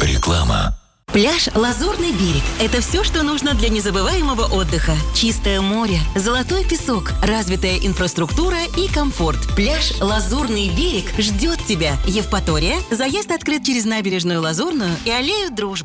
Реклама. Пляж «Лазурный берег» – это все, что нужно для незабываемого отдыха. Чистое море, золотой песок, развитая инфраструктура и комфорт. Пляж «Лазурный берег» ждет тебя. Евпатория. Заезд открыт через набережную Лазурную и аллею Дружбы.